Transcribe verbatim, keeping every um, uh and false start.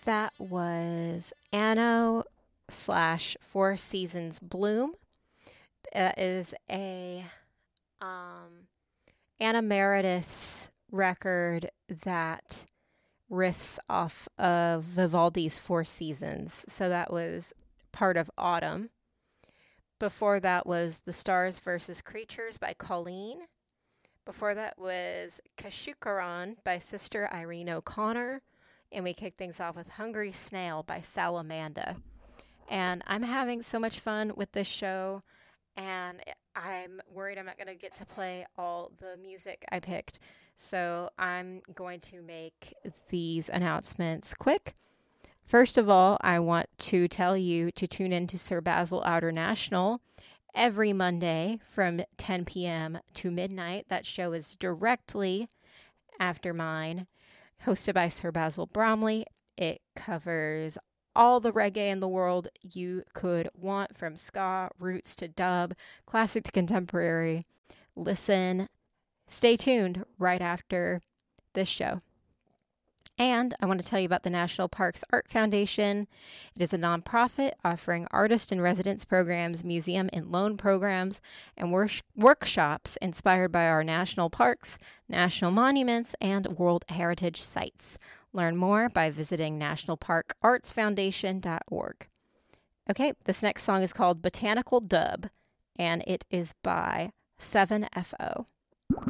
That was Anno slash Four Seasons Bloom. That is a um, Anna Meredith's record that riffs off of Vivaldi's Four Seasons. So that was part of Autumn. Before that was The Stars versus Creatures by Colleen. Before that was Kashukaran by Sister Irene O'Connor. And we kicked things off with Hungry Snail by Salamanda. And I'm having so much fun with this show, and I'm worried I'm not going to get to play all the music I picked. So I'm going to make these announcements quick. First of all, I want to tell you to tune in to Sir Basil Outer National every Monday from ten p.m. to midnight. That show is directly after mine, hosted by Sir Basil Bromley. It covers all the reggae in the world you could want, from ska, roots to dub, classic to contemporary. Listen, stay tuned right after this show. And I want to tell you about the National Parks Art Foundation. It is a nonprofit offering artist in residence programs, museum and loan programs, and wor- workshops inspired by our national parks, national monuments, and World Heritage sites. Learn more by visiting national park arts foundation dot org. Okay, this next song is called Botanical Dub, and it is by seven F O.